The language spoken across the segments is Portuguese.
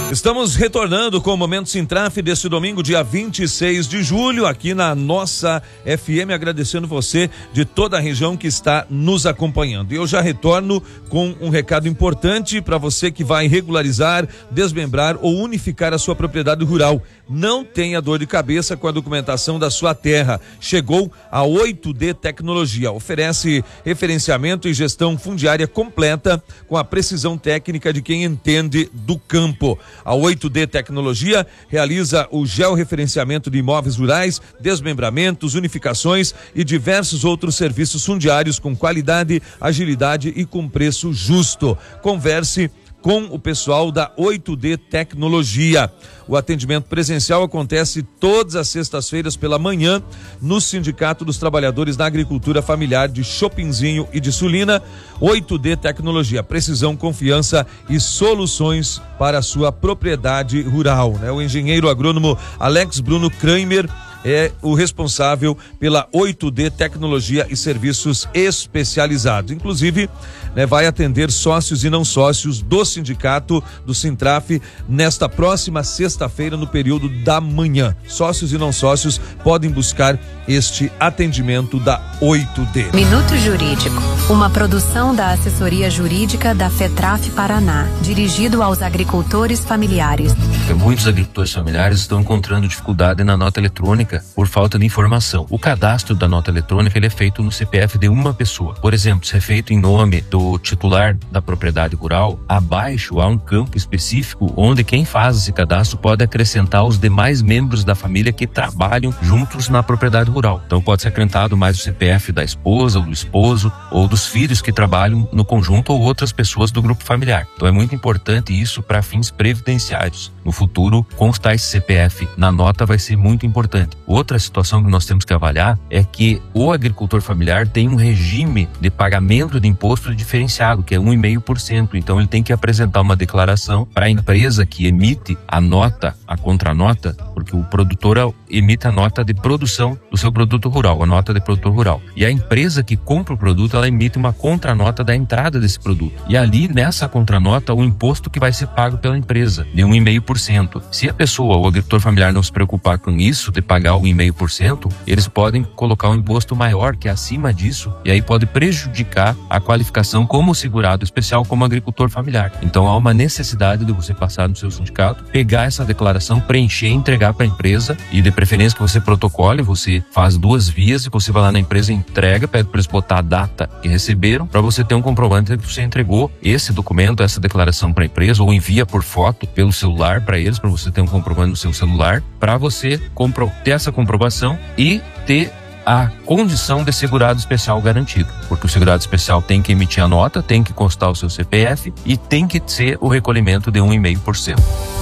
Estamos retornando com o Momento Sintraf deste domingo, dia 26 de julho, aqui na nossa FM, agradecendo você de toda a região que está nos acompanhando. E eu já retorno com um recado importante para você que vai regularizar, desmembrar ou unificar a sua propriedade rural. Não tenha dor de cabeça com a documentação da sua terra. Chegou a 8D Tecnologia. Oferece referenciamento e gestão fundiária completa com a precisão técnica de quem entende do campo. A 8D Tecnologia realiza o georreferenciamento de imóveis rurais, desmembramentos, unificações e diversos outros serviços fundiários com qualidade, agilidade e com preço justo. Converse com o pessoal da 8D Tecnologia. O atendimento presencial acontece todas as sextas-feiras pela manhã no Sindicato dos Trabalhadores da Agricultura Familiar de Chopinzinho e de Sulina. 8D Tecnologia, precisão, confiança e soluções para a sua propriedade rural, né? O engenheiro agrônomo Alex Bruno Kramer é o responsável pela 8D Tecnologia e Serviços Especializados. Inclusive, né, vai atender sócios e não sócios do sindicato do Sintraf nesta próxima sexta-feira no período da manhã. Sócios e não sócios podem buscar este atendimento da 8D. Minuto Jurídico, uma produção da Assessoria Jurídica da FETRAF Paraná, dirigido aos agricultores familiares. Muitos agricultores familiares estão encontrando dificuldade na nota eletrônica por falta de informação. O cadastro da nota eletrônica ele é feito no CPF de uma pessoa. Por exemplo, se é feito em nome do titular da propriedade rural, abaixo há um campo específico onde quem faz esse cadastro pode acrescentar os demais membros da família que trabalham juntos na propriedade rural. Então pode ser acrescentado mais o CPF da esposa ou do esposo ou dos filhos que trabalham no conjunto ou outras pessoas do grupo familiar. Então é muito importante isso para fins previdenciários. No futuro, constar esse CPF na nota vai ser muito importante. Outra situação que nós temos que avaliar é que o agricultor familiar tem um regime de pagamento de imposto diferenciado, que é 1,5%. Então ele tem que apresentar uma declaração para a empresa que emite a nota, a contranota, porque o produtor emite a nota de produção do seu produto rural, a nota de produtor rural. E a empresa que compra o produto, ela emite uma contranota da entrada desse produto. E ali, nessa contranota, o imposto que vai ser pago pela empresa, de 1,5%. Se a pessoa, o agricultor familiar, não se preocupar com isso, de pagar 1,5%, eles podem colocar um imposto maior que é acima disso, e aí pode prejudicar a qualificação como segurado especial, como agricultor familiar. Então há uma necessidade de você passar no seu sindicato, pegar essa declaração, preencher, entregar para a empresa, e de preferência que você protocole, você faz 2 vias, e você vai lá na empresa, entrega, pede para eles botar a data que receberam, para você ter um comprovante de que você entregou esse documento, essa declaração para a empresa, ou envia por foto pelo celular para eles, para você ter um comprovante no seu celular, para você ter essa comprovação e ter a condição de segurado especial garantido, porque o segurado especial tem que emitir a nota, tem que constar o seu CPF e tem que ser o recolhimento de 1,5%.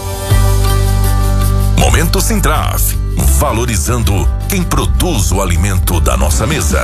Momento Sintraf, valorizando quem produz o alimento da nossa mesa.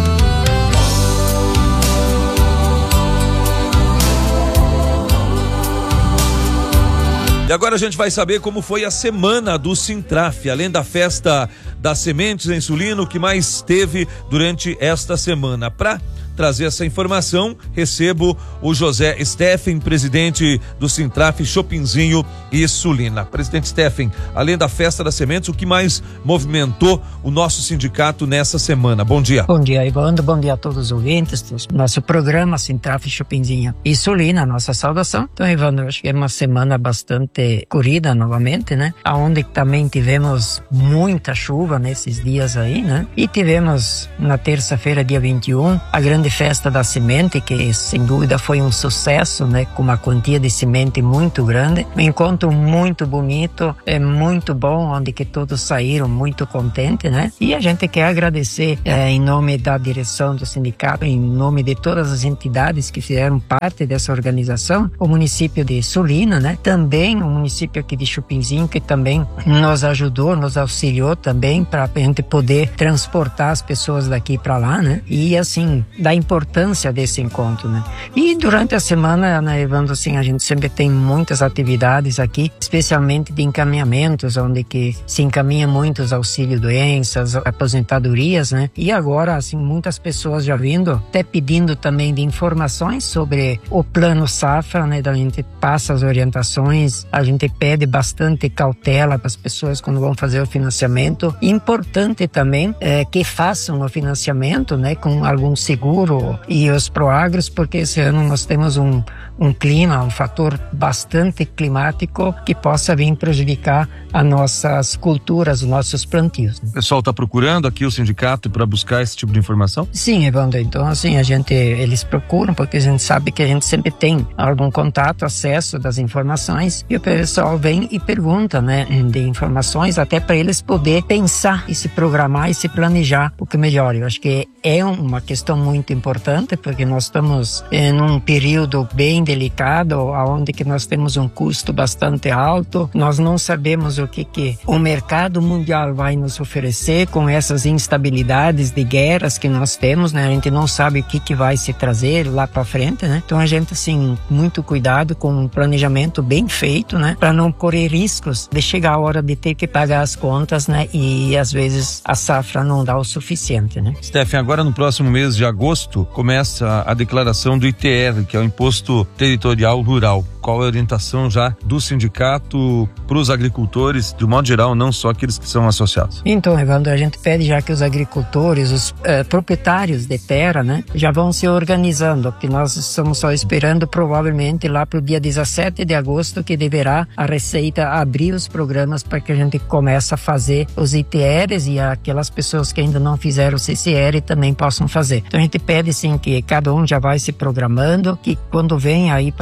E agora a gente vai saber como foi a semana do Sintraf, além da festa das sementes em Sulina, o que mais teve durante esta semana. Para trazer essa informação, recebo o José Steffen, presidente do Sintraf Chopinzinho e Sulina. Presidente Steffen, além da festa das sementes, o que mais movimentou o nosso sindicato nessa semana? Bom dia. Bom dia, Evandro. Bom dia a todos os ouvintes do nosso programa Sintraf Chopinzinho e Sulina, nossa saudação. Então, Evandro, acho que é uma semana bastante corrida novamente, né? Onde também tivemos muita chuva nesses dias aí, né? E tivemos na terça-feira, dia 21, a grande festa da semente, que sem dúvida foi um sucesso, né? Com uma quantia de semente muito grande. Um encontro muito bonito, é muito bom, onde que todos saíram muito contentes, né? E a gente quer agradecer em nome da direção do sindicato, em nome de todas as entidades que fizeram parte dessa organização, o município de Sulina, né? Também o município aqui de Chopinzinho, que também nos ajudou, nos auxiliou também para a gente poder transportar as pessoas daqui para lá, né? E assim, da importância desse encontro, né? E durante a semana, né, Evandro, assim, a gente sempre tem muitas atividades aqui, especialmente de encaminhamentos, onde que se encaminha muitos auxílio-doenças, aposentadorias, né? E agora, assim, muitas pessoas já vindo, até pedindo também de informações sobre o plano safra, né? A gente passa as orientações, a gente pede bastante cautela para as pessoas quando vão fazer o financiamento. Importante também que façam o financiamento, né? Com algum seguro e os Proagros, porque esse ano nós temos um clima, um fator bastante climático que possa vir prejudicar as nossas culturas, os nossos plantios. O pessoal está procurando aqui o sindicato para buscar esse tipo de informação? Sim, Evandro. Então, assim, eles procuram porque a gente sabe que a gente sempre tem algum contato, acesso das informações, e o pessoal vem e pergunta, né, de informações, até para eles poder pensar e se programar e se planejar o que melhor. Eu acho que é uma questão muito importante, porque nós estamos em um período bem delicado, onde que nós temos um custo bastante alto. Nós não sabemos o que o mercado mundial vai nos oferecer com essas instabilidades de guerras que nós temos, né? A gente não sabe o que vai se trazer lá para frente, né? Então a gente, assim, muito cuidado com um planejamento bem feito, né? Para não correr riscos de chegar a hora de ter que pagar as contas, né? E às vezes a safra não dá o suficiente, né? Stephen, agora no próximo mês de agosto começa a declaração do ITR, que é o Imposto Territorial Rural. Qual a orientação já do sindicato para os agricultores, de um modo geral, não só aqueles que são associados? Então, Evandro, a gente pede já que os agricultores, os proprietários de terra, né, já vão se organizando, porque nós estamos só esperando provavelmente lá para o dia 17 de agosto que deverá a Receita abrir os programas para que a gente comece a fazer os ITRs e aquelas pessoas que ainda não fizeram o CCR também possam fazer. Então a gente pede sim que cada um já vai se programando, que quando vem aí